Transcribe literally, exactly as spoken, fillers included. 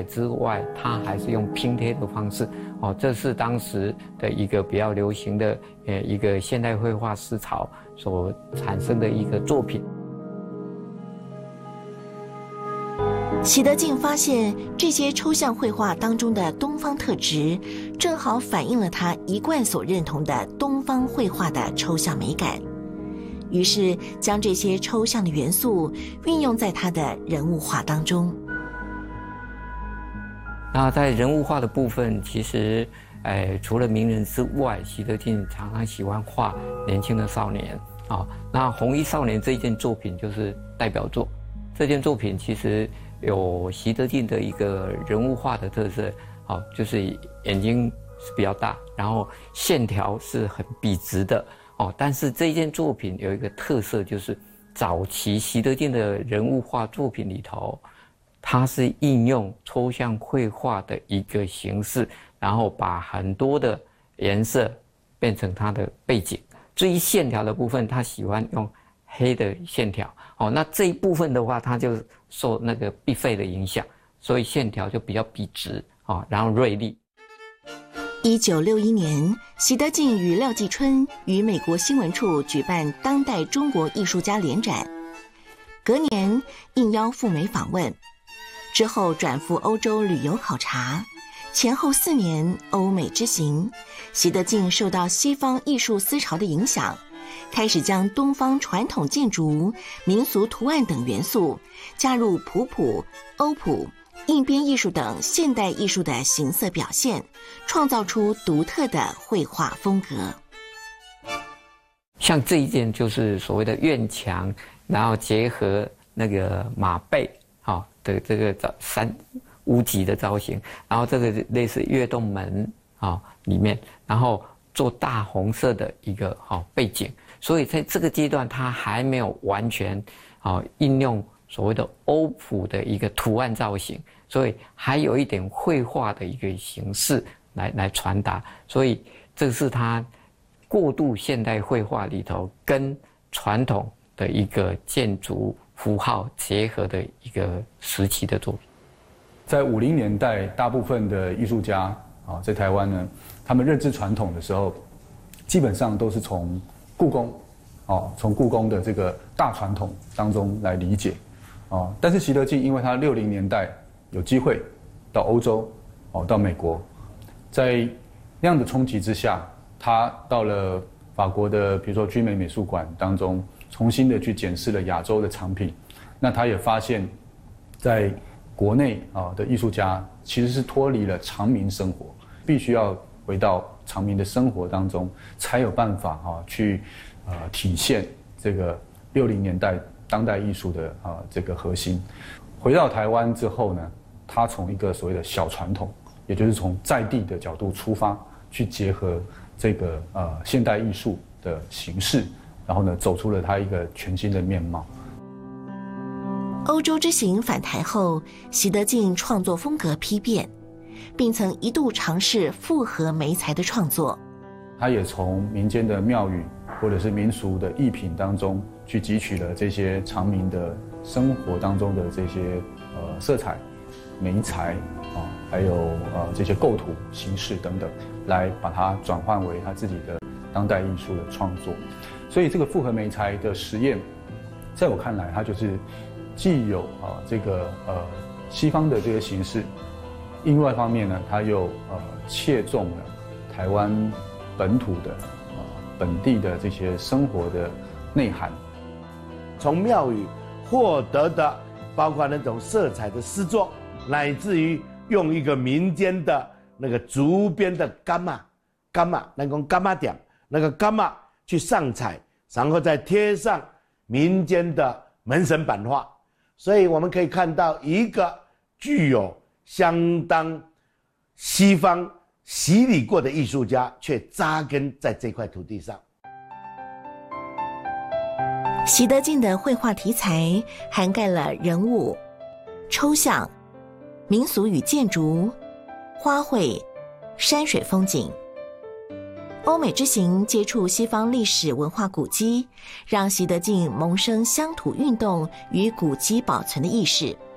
之外，它还是用拼贴的方式，哦，这是当时的一个比较流行的呃一个现代绘画思潮所产生的一个作品。 习德进发现这些抽象绘画当中的东方特质，正好反映了他一贯所认同的东方绘画的抽象美感。于是将这些抽象的元素运用在他的人物画当中。 那在人物画的部分，其实，呃，除了名人之外，习德进常常喜欢画年轻的少年啊、哦。那《红衣少年》这一件作品就是代表作。这件作品其实有习德进的一个人物画的特色，好、哦，就是眼睛是比较大，然后线条是很笔直的哦。但是这一件作品有一个特色，就是早期习德进的人物画作品里头，它是应用抽象绘画的一个形式，然后把很多的颜色变成它的背景。至于线条的部分，他喜欢用黑的线条哦。那这一部分的话，它就受那个毕费的影响，所以线条就比较笔直啊，然后锐利。 一九六一年，习德进与廖继春于美国新闻处举办当代中国艺术家联展，隔年应邀赴美访问，之后转赴欧洲旅游考察，前后四年欧美之行，习德进受到西方艺术思潮的影响，开始将东方传统建筑、民俗图案等元素加入普普、欧普、硬边艺术等现代艺术的形色表现，创造出独特的绘画风格。 像这一件就是所谓的院墙，然后结合那个马背啊、哦、的这个造三屋脊的造型，然后这个类似跃动门啊、哦、里面，然后做大红色的一个好、哦、背景，所以在这个阶段它还没有完全啊、哦、应用所谓的欧普的一个图案造型，所以还有一点绘画的一个形式来来传达，所以这是它过渡现代绘画里头跟传统的一个建筑符号结合的一个时期的作品。 在五零年代，大部分的艺术家啊，在台湾呢，他们认知传统的时候，基本上都是从故宫，哦，从故宫的这个大传统当中来理解，哦，但是习德进因为他六零年代有机会到欧洲，哦，到美国，在那样的冲击之下，他到了法国的比如说居美美术馆当中，重新的去检视了亚洲的藏品，那他也发现，在国内啊的艺术家其实是脱离了常民生活，必须要回到常民的生活当中，才有办法啊去呃体现这个六零年代当代艺术的啊这个核心。回到台湾之后呢，他从一个所谓的小传统，也就是从在地的角度出发，去结合这个呃现代艺术的形式，然后呢走出了他一个全新的面貌。 欧洲之行返台后，习德进创作风格批变，并曾一度尝试复合媒材的创作。 他也从民间的庙宇或者是民俗的艺品当中去汲取了这些常民的生活当中的这些呃色彩、媒材啊，还有呃这些构图形式等等，来把它转换为他自己的当代艺术的创作。所以这个复合媒材的实验，在我看来，它就是既有啊这个呃西方的这个形式，另外一方面呢，它又呃切中了台湾本土的呃本地的这些生活的内涵。 从庙宇获得的，包括那种色彩的诗作，乃至于用一个民间的那个竹编的柑嘛柑嘛，那个柑嘛点，那个柑嘛去上彩，然后再贴上民间的门神版画。所以我们可以看到一个具有相当西方洗礼过的艺术家，却扎根在这块土地上。 习德进的绘画题材涵盖了人物、抽象、民俗与建筑、花卉、山水风景。欧美之行接触西方历史文化古迹，让习德进萌生乡土运动与古迹保存的意识。